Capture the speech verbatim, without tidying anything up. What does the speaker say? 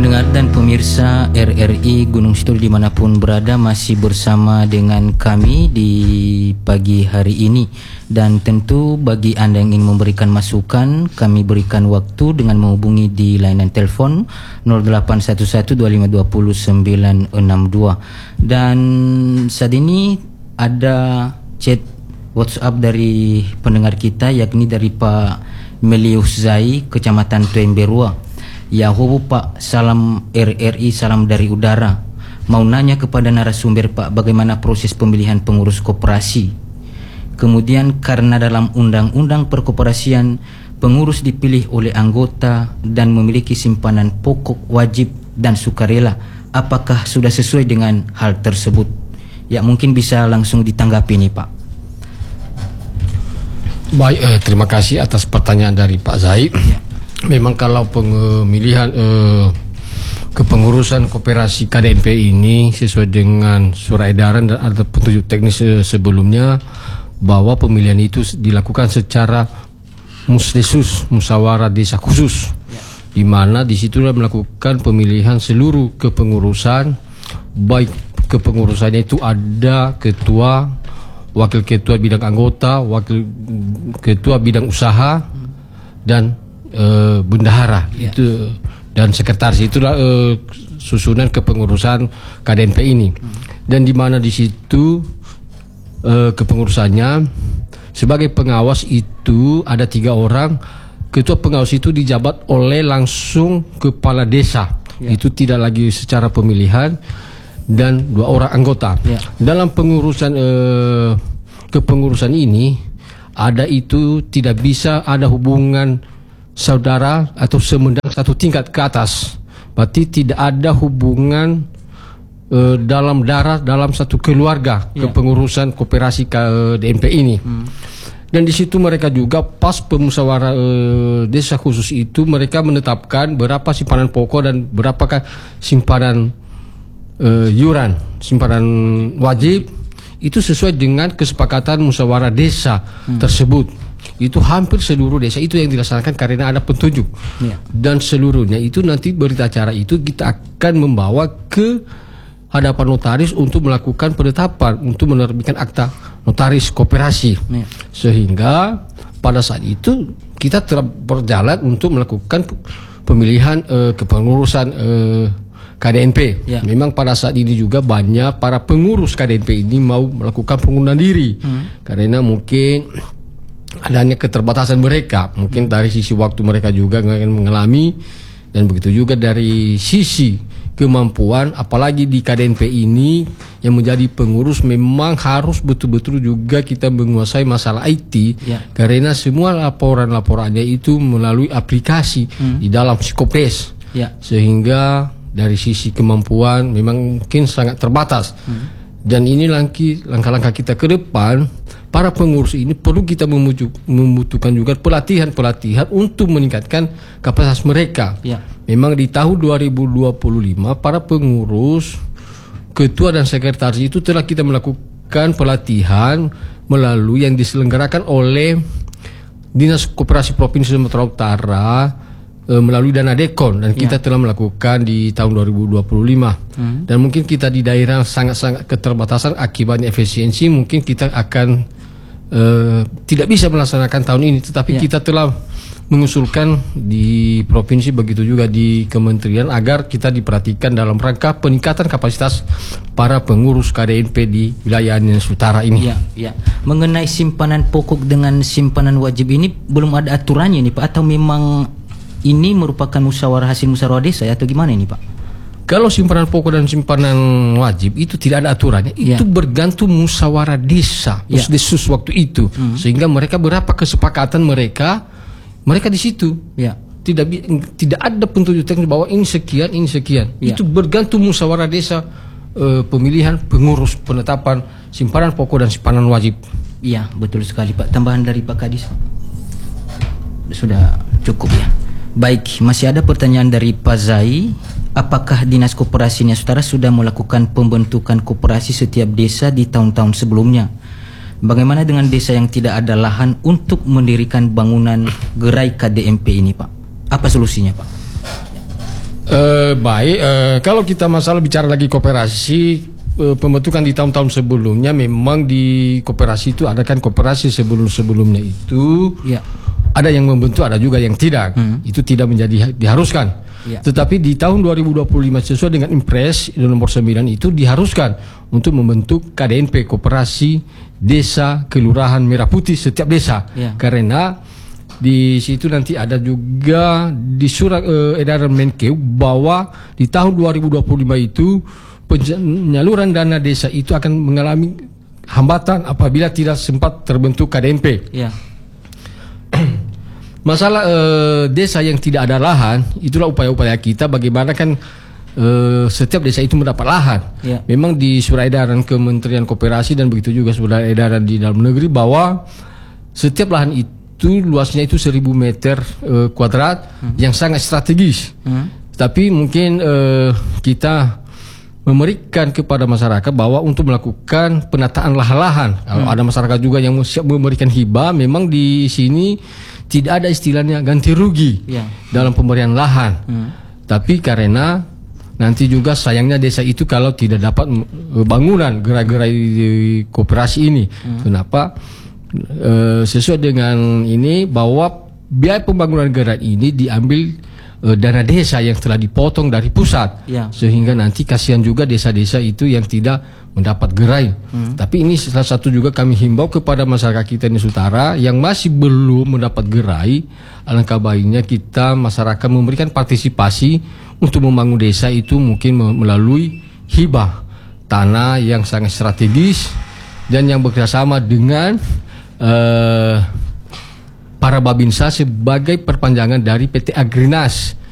Pendengar dan pemirsa R R I Gunung Situl dimanapun berada, masih bersama dengan kami di pagi hari ini. Dan tentu bagi Anda yang ingin memberikan masukan, kami berikan waktu dengan menghubungi di layanan telepon nol delapan satu satu dua lima dua nol sembilan enam dua. Dan saat ini ada chat WhatsApp dari pendengar kita, yakni dari Pak Melius Zai, Kecamatan Tuemberua. Ya hobo Pak, salam R R I, salam dari udara. Mau nanya kepada narasumber Pak, bagaimana proses pemilihan pengurus koperasi. Kemudian karena dalam undang-undang perkoperasian, pengurus dipilih oleh anggota dan memiliki simpanan pokok wajib dan sukarela. Apakah sudah sesuai dengan hal tersebut? Ya mungkin bisa langsung ditanggapi nih Pak. Baik, eh, terima kasih atas pertanyaan dari Pak Zai. Ya. Memang kalau pemilihan eh, kepengurusan koperasi K D N P ini sesuai dengan surat edaran dan ada petunjuk teknis eh, sebelumnya, bahwa pemilihan itu dilakukan secara musdesus, musyawarah desa khusus, ya. Di mana disitulah melakukan pemilihan seluruh kepengurusan, baik kepengurusannya itu ada ketua, wakil ketua bidang anggota, wakil ketua bidang usaha, dan Uh, bendahara, yeah. Itu dan sekretaris, itulah uh, susunan kepengurusan K D N P ini. Hmm. Dan di mana di situ uh, kepengurusannya sebagai pengawas itu ada tiga orang. Ketua pengawas itu dijabat oleh langsung kepala desa, yeah. Itu tidak lagi secara pemilihan, dan dua orang anggota. Yeah. Dalam pengurusan uh, kepengurusan ini ada itu tidak bisa ada hubungan saudara atau semendang satu tingkat ke atas. Berarti tidak ada hubungan e, dalam darah dalam satu keluarga, yeah. Kepengurusan koperasi K D N P ini. Hmm. Dan di situ mereka juga pas pemusyawarah e, desa khusus itu mereka menetapkan berapa simpanan pokok dan berapakah simpanan e, yuran, simpanan wajib. Itu sesuai dengan kesepakatan musyawarah desa hmm. tersebut. Itu hampir seluruh desa itu yang dilaksanakan karena ada petunjuk, ya. Dan seluruhnya itu nanti berita acara itu kita akan membawa ke hadapan notaris untuk melakukan penetapan, untuk menerbitkan akta notaris koperasi, ya. Sehingga pada saat itu kita telah berjalan untuk melakukan pemilihan eh, kepengurusan eh, K D N P, ya. Memang pada saat ini juga banyak para pengurus K D N P ini mau melakukan pengunduran diri, hmm. karena mungkin adanya keterbatasan mereka, mungkin dari sisi waktu mereka juga akan mengalami, dan begitu juga dari sisi kemampuan, apalagi di K D N P ini yang menjadi pengurus memang harus betul-betul juga kita menguasai masalah I T, ya. Karena semua laporan-laporannya itu melalui aplikasi hmm. di dalam Psikopes, ya. Sehingga dari sisi kemampuan memang mungkin sangat terbatas. Hmm. Dan ini langkah-langkah kita ke depan, para pengurus ini perlu kita membutuhkan juga pelatihan-pelatihan untuk meningkatkan kapasitas mereka. Ya. Memang di tahun dua ribu dua puluh lima para pengurus, ketua dan sekretaris itu telah kita melakukan pelatihan melalui yang diselenggarakan oleh Dinas Koperasi Provinsi Sumatera Utara melalui dana dekon, dan kita, ya. Telah melakukan di tahun dua ribu dua puluh lima. Hmm. Dan mungkin kita di daerah sangat-sangat keterbatasan akibatnya efisiensi, mungkin kita akan uh, tidak bisa melaksanakan tahun ini, tetapi, ya. Kita telah mengusulkan di provinsi, begitu juga di kementerian, agar kita diperhatikan dalam rangka peningkatan kapasitas para pengurus K D N P di wilayah Nias Utara ini. Ya, ya. Mengenai simpanan pokok dengan simpanan wajib ini belum ada aturannya nih Pak, atau memang ini merupakan musyawarah hasil musyawarah desa, ya, atau gimana ini Pak? Kalau simpanan pokok dan simpanan wajib itu tidak ada aturannya, ya. Itu bergantung musyawarah desa, ya. Musdesus waktu itu, hmm. Sehingga mereka berapa kesepakatan mereka, mereka di situ, ya. Tidak tidak ada petunjuk teknis bahwa ini sekian, ini sekian, ya. Itu bergantung musyawarah desa, eh, pemilihan pengurus, penetapan simpanan pokok dan simpanan wajib. Iya, betul sekali Pak. Tambahan dari Pak Kadis sudah cukup, ya. Baik, masih ada pertanyaan dari Pak Zai. Apakah Dinas Koperasi Nias Utara sudah melakukan pembentukan koperasi setiap desa di tahun-tahun sebelumnya? Bagaimana dengan desa yang tidak ada lahan untuk mendirikan bangunan gerai K D M P ini Pak? Apa solusinya Pak? Uh, baik, uh, kalau kita masalah bicara lagi koperasi, uh, pembentukan di tahun-tahun sebelumnya memang di koperasi itu ada kan koperasi sebelum-sebelumnya itu ya. Ada yang membentuk, ada juga yang tidak. Hmm. Itu tidak menjadi diharuskan. Ya. Tetapi di tahun dua ribu dua puluh lima sesuai dengan Impres nomor sembilan itu diharuskan untuk membentuk K D N P, Koperasi Desa Kelurahan Merah Putih setiap desa. Ya. Karena di situ nanti ada juga di surat uh, edaran Menkeu bahwa di tahun dua ribu dua puluh lima itu penyaluran dana desa itu akan mengalami hambatan apabila tidak sempat terbentuk K D N P. Ya. Masalah uh, desa yang tidak ada lahan, itulah upaya-upaya kita bagaimana kan uh, setiap desa itu mendapat lahan. Ya. Memang di surat edaran Kementerian Koperasi dan begitu juga surat edaran di dalam negeri bahwa setiap lahan itu itu luasnya itu seribu meter uh, kuadrat hmm. yang sangat strategis. Hmm. Tapi mungkin uh, kita memberikan kepada masyarakat bahwa untuk melakukan penataan lahan-lahan. Hmm. Kalau ada masyarakat juga yang siap memberikan hibah, memang di sini tidak ada istilahnya ganti rugi ya. Dalam pemberian lahan. Hmm. Tapi karena nanti juga sayangnya desa itu kalau tidak dapat bangunan gerai-gerai koperasi ini. Hmm. Kenapa? Uh, sesuai dengan ini bahwa biaya pembangunan gerai ini diambil uh, dana desa yang telah dipotong dari pusat ya. Sehingga nanti kasihan juga desa-desa itu yang tidak mendapat gerai. Hmm. Tapi ini salah satu juga kami himbau kepada masyarakat kita di Nusantara yang masih belum mendapat gerai, alangkah baiknya kita masyarakat memberikan partisipasi untuk membangun desa itu mungkin melalui hibah tanah yang sangat strategis dan yang bekerjasama dengan Uh, para Babinsa sebagai perpanjangan dari P T Agrinas